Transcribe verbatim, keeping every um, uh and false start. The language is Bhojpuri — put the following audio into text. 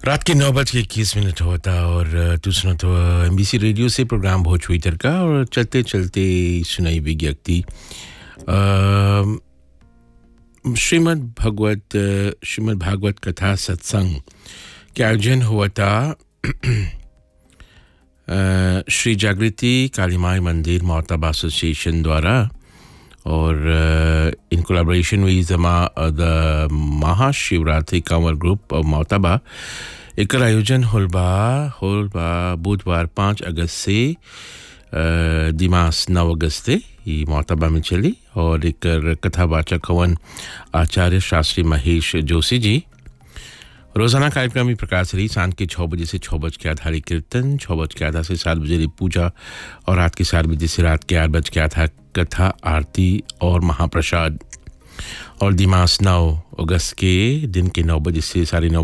रात के नौ बज के इक्कीस मिनट होता और तू सुना तो एमबीसी रेडियो से प्रोग्राम भोजपुरी तड़का और चलते चलते सुनाई विज्ञप्ति श्रीमद् भगवत श्रीमद् भागवत कथा सत्संग के आयोजन हुआ था श्री जागृति कालीमाई मंदिर मोहताबा एसोसिएशन द्वारा और इन कोलैबोरेशन विद द महाशिवरात्रि कंवर ग्रुप ऑफ मोहताबा एक आयोजन होलबा होलबा बुधवार पाँच अगस्त से दिमास नौ अगस्त ये मोहताबा में चली और एक कथावाचक हवन आचार्य शास्त्री महेश जोशी जी। रोज़ाना कार्यक्रम में प्रकाश रही सांझ के छः बजे से छः बज के आधा कीर्तन, छः बज के आधा से सात बजे रही पूजा और रात के सात बजे से रात के आठ बज के आधा कथा आरती और महाप्रसाद। और दिमास नौ अगस्त के दिन के नौ बजे से साढ़े नौ